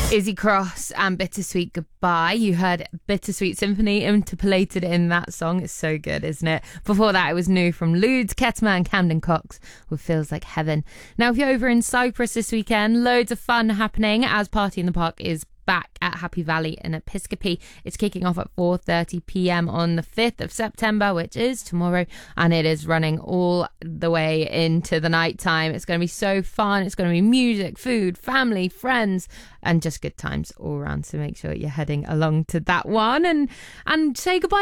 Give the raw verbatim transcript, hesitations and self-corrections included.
Izzy Cross and Bittersweet Goodbye. You heard Bittersweet Symphony interpolated in that song. It's so good, isn't it? Before that, it was new from Ludes, Ketma and Camden Cox with Feels Like Heaven. Now, if you're over in Cyprus this weekend, loads of fun happening as Party in the Park is back at Happy Valley in Episcopi. It's kicking off at four thirty p.m. on the fifth of September, which is tomorrow, and it is running all the way into the night time. It's going to be so fun. It's going to be music, food, family, friends, and just good times all around. So make sure you're heading along to that one and and say goodbye